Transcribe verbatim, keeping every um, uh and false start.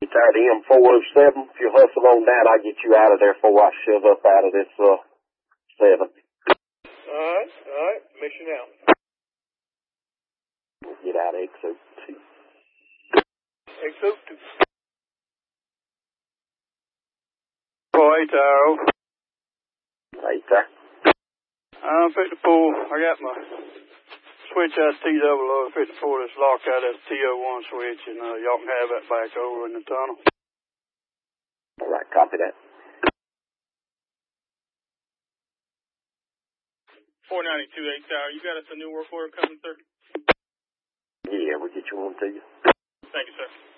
tired of M four oh seven. If you hustle on that, I'll get you out of there before I shove up out of this, uh, seven. Alright, alright. Mission out. We'll get out of X O two. X O two. Oh, eight tower. Right there. I'm fifty-four. I got my switch out T double O fifty-four that's locked out as T oh one switch, and uh, y'all can have that back over in the tunnel. All right, copy that. four ninety-two, eight tower. You got us a new work order coming, sir? Yeah, we'll get you one to you. Thank you, sir.